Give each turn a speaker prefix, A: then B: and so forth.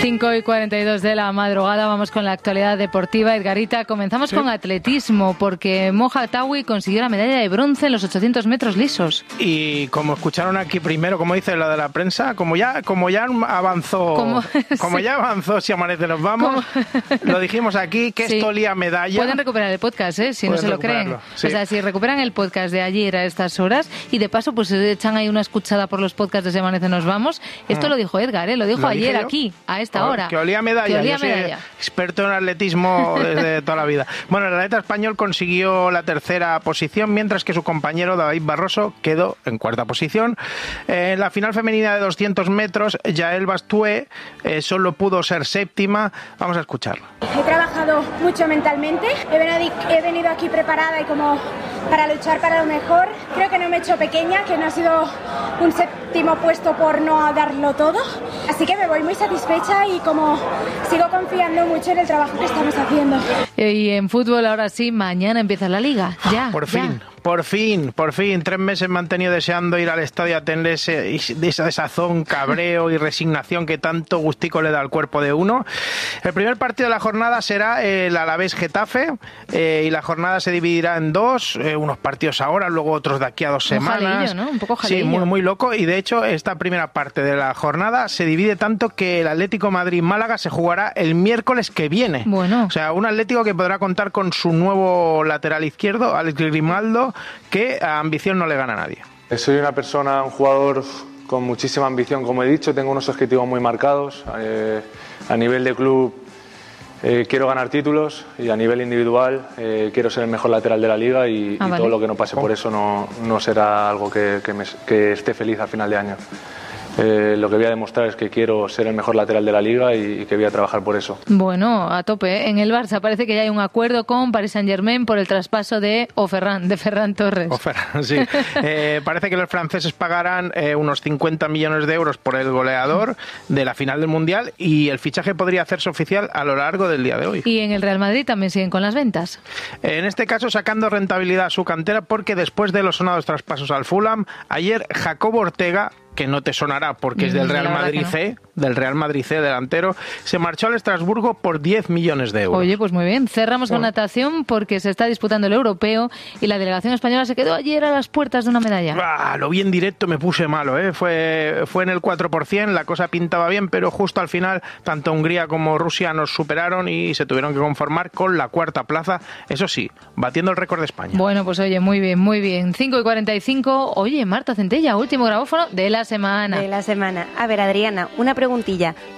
A: 5:42 de la madrugada, vamos con la actualidad deportiva. Edgarita, comenzamos con atletismo, porque Moja Tawi consiguió la medalla de bronce en los 800 metros lisos.
B: Y como escucharon aquí primero, como dice la de la prensa, como ya avanzó, ya avanzó Si Amanece Nos Vamos, lo dijimos aquí, que esto olía medalla.
A: Pueden recuperar el podcast, si no se lo creen. Sí. O sea, si recuperan el podcast de ayer a estas horas y de paso pues echan ahí una escuchada por los podcasts de Si Amanece Nos Vamos, esto lo dijo Edgar, lo dijo ayer aquí, a esta hora.
B: Que olía medalla. Yo soy experto en atletismo desde toda la vida. Bueno, el atleta español consiguió la tercera posición, mientras que su compañero David Barroso quedó en cuarta posición. En la final femenina de 200 metros, Yael Bastue solo pudo ser séptima. Vamos a escucharlo.
C: He trabajado mucho mentalmente, he venido aquí preparada y como para luchar para lo mejor. Creo que no me he hecho pequeña, que no ha sido un séptimo puesto por no darlo todo. Así que me voy muy satisfecha y como sigo confiando mucho en el trabajo que estamos haciendo.
A: Y en fútbol ahora sí, mañana empieza la Liga. Ya,
B: por fin. Por fin, 3 meses me han tenido deseando ir al estadio a tener esa desazón, cabreo y resignación que tanto gustico le da al cuerpo de uno. El primer partido de la jornada será el Alavés-Getafe y la jornada se dividirá en dos, unos partidos ahora, luego otros de aquí a 2 semanas.
A: Jalillo, ¿no? Un poco jalillo.
B: Sí, muy loco, y de hecho esta primera parte de la jornada se divide tanto que el Atlético Madrid-Málaga se jugará el miércoles que viene.
A: Bueno.
B: O sea, un Atlético que podrá contar con su nuevo lateral izquierdo, Alex Grimaldo, que a ambición no le gana a nadie.
D: Soy un jugador con muchísima ambición, como he dicho, tengo unos objetivos muy marcados. A nivel de club quiero ganar títulos y a nivel individual quiero ser el mejor lateral de la liga y todo lo que no pase por eso no será algo que esté feliz al final de año. Lo que voy a demostrar es que quiero ser el mejor lateral de la liga y que voy a trabajar por eso.
A: Bueno, a tope. En el Barça parece que ya hay un acuerdo con Paris Saint-Germain por el traspaso de Ferran Torres.
B: Sí. Parece que los franceses pagarán unos 50 millones de euros por el goleador de la final del Mundial y el fichaje podría hacerse oficial a lo largo del día de hoy.
A: Y en el Real Madrid también siguen con las ventas.
B: En este caso sacando rentabilidad a su cantera, porque después de los sonados traspasos al Fulham, ayer Jacobo Ortega, que no te sonará porque es del Real Madrid C, delantero, se marchó al Estrasburgo por 10 millones de euros.
A: Oye, pues muy bien. Cerramos con natación porque se está disputando el europeo y la delegación española se quedó ayer a las puertas de una medalla.
B: Lo vi en directo, me puse malo, Fue en el 4%, la cosa pintaba bien, pero justo al final tanto Hungría como Rusia nos superaron y se tuvieron que conformar con la cuarta plaza, eso sí, batiendo el récord de España.
A: Bueno, pues oye, muy bien. 5:45. Oye, Marta Centella, último grabófono de la semana.
E: A ver, Adriana, una preguntilla.